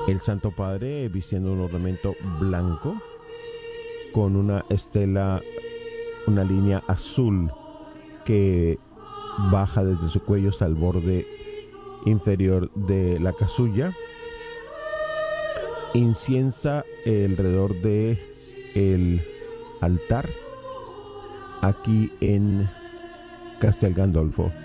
El Santo Padre vistiendo un ornamento blanco con una estela, una línea azul que baja desde su cuello hasta el borde inferior de la casulla. Inciensa alrededor de el altar aquí en Castel Gandolfo.